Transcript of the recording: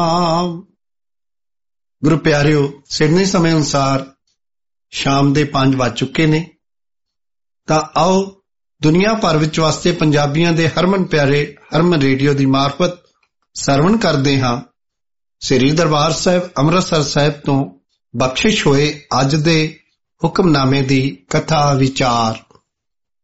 ਗੁਰੂ ਪਿਆਰਿਓ, ਸਿਡਨੀ ਸਮੇਂ ਅਨੁਸਾਰ ਸ਼ਾਮ ਦੇ 5 ਵੱਜ ਚੁੱਕੇ ਨੇ। ਤਾਂ ਆਓ ਦੁਨੀਆ ਭਰ ਵਿੱਚ ਵਸਦੇ ਪੰਜਾਬੀਆਂ ਦੇ ਹਰਮਨ ਪਿਆਰੇ ਹਰਮਨ ਰੇਡੀਓ ਦੀ ਮਾਰਫਤ ਸਰਵਣ ਕਰਦੇ ਹਾਂ ਸ੍ਰੀ ਦਰਬਾਰ ਸਾਹਿਬ ਅੰਮ੍ਰਿਤਸਰ ਸਾਹਿਬ ਤੋਂ ਬਖਸ਼ਿਸ਼ ਹੋਏ ਅੱਜ ਦੇ ਹੁਕਮਨਾਮੇ ਦੀ ਕਥਾ ਵਿਚਾਰ।